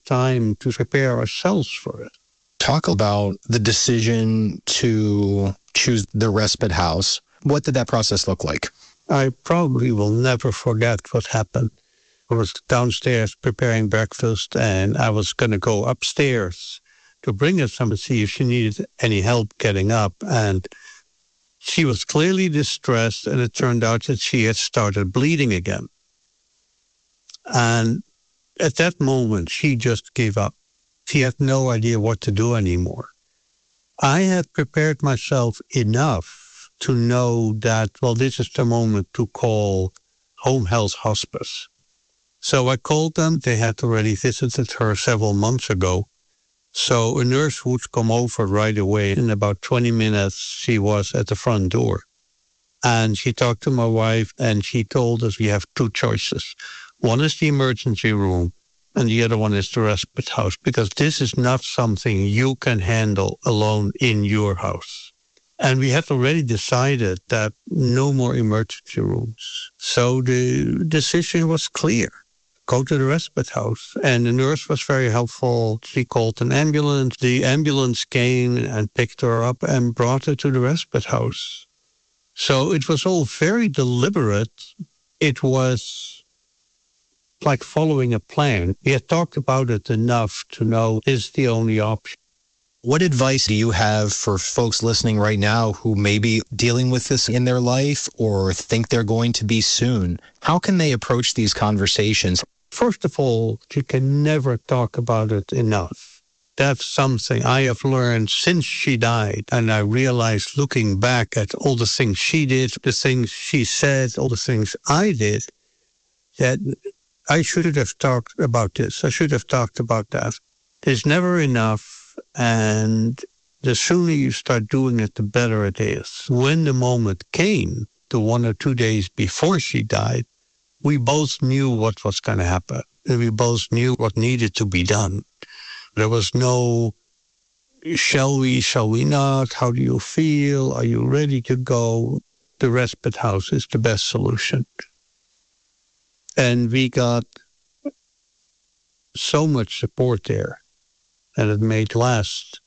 time to prepare ourselves for it. Talk about the decision to choose the respite house. What did that process look like? I probably will never forget what happened. I was downstairs preparing breakfast, and I was going to go upstairs to bring her some to see if she needed any help getting up. And she was clearly distressed, and it turned out that she had started bleeding again. And at that moment, she just gave up. She had no idea what to do anymore. I had prepared myself enough to know that, well, this is the moment to call Home Health Hospice. So I called them. They had already visited her several months ago. So a nurse would come over right away. In about 20 minutes, she was at the front door. And she talked to my wife, and she told us we have two choices. One is the emergency room, and the other one is the respite house, because this is not something you can handle alone in your house. And we had already decided that no more emergency rooms. So the decision was clear. Go to the respite house. And the nurse was very helpful. She called an ambulance. The ambulance came and picked her up and brought her to the respite house. So it was all very deliberate. It was like following a plan. We had talked about it enough to know this is the only option. What advice do you have for folks listening right now who may be dealing with this in their life or think they're going to be soon? How can they approach these conversations? First of all, you can never talk about it enough. That's something I have learned since she died. And I realized looking back at all the things she did, the things she said, all the things I did, that I should have talked about this. I should have talked about that. There's never enough. And the sooner you start doing it, the better it is. When the moment came, the 1 or 2 days before she died, we both knew what was going to happen. And we both knew what needed to be done. There was no, shall we not? How do you feel? Are you ready to go? The respite house is the best solution. And we got so much support there. And it made last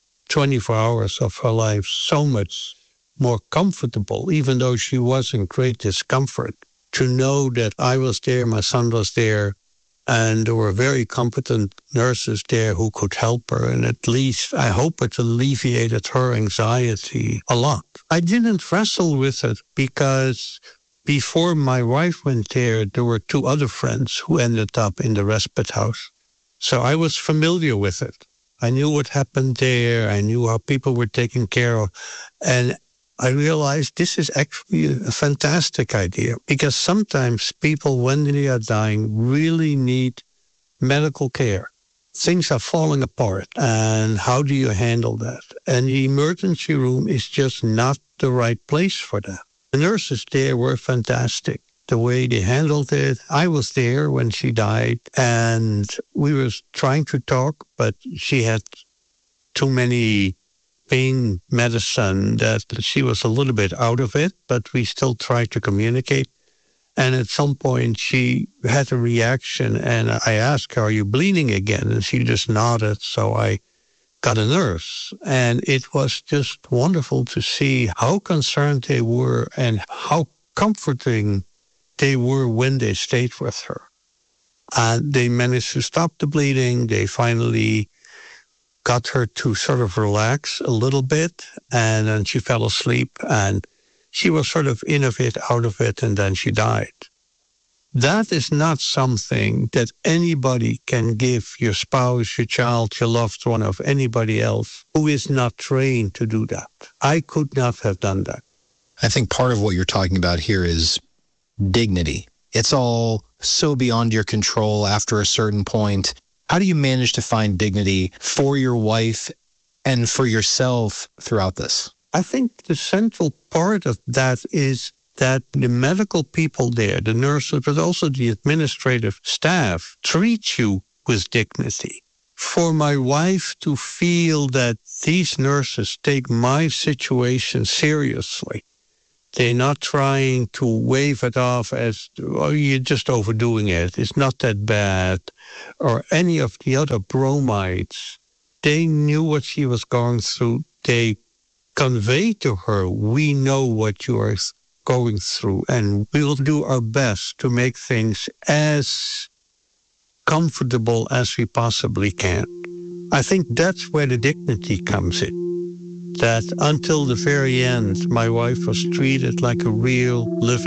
24 hours of her life so much more comfortable, even though she was in great discomfort, to know that I was there, my son was there, and there were very competent nurses there who could help her. And at least I hope it alleviated her anxiety a lot. I didn't wrestle with it because before my wife went there were 2 other friends who ended up in the respite house. So I was familiar with it. I knew what happened there. I knew how people were taken care of. And I realized this is actually a fantastic idea, because sometimes people, when they are dying, really need medical care. Things are falling apart. And how do you handle that? And the emergency room is just not the right place for that. The nurses there were fantastic. The way they handled it. I was there when she died, and we were trying to talk, but she had too many pain medicine that she was a little bit out of it, but we still tried to communicate. And at some point she had a reaction, and I asked her, are you bleeding again? And she just nodded. So I got a nurse, and it was just wonderful to see how concerned they were and how comforting they were when they stayed with her. And they managed to stop the bleeding. They finally got her to sort of relax a little bit, and then she fell asleep, and she was sort of in of it, out of it, and then she died. That is not something that anybody can give your spouse, your child, your loved one, of anybody else who is not trained to do that. I could not have done that. I think part of what you're talking about here is dignity. It's all so beyond your control after a certain point. How do you manage to find dignity for your wife and for yourself throughout this? I think the central part of that is that the medical people there, the nurses, but also the administrative staff, treat you with dignity. For my wife to feel that these nurses take my situation seriously, They're not trying to wave it off as, oh, you're just overdoing it. It's not that bad. Or any of the other bromides. They knew what she was going through. They conveyed to her, we know what you are going through, and we'll do our best to make things as comfortable as we possibly can. I think that's where the dignity comes in. That until the very end, my wife was treated like a real living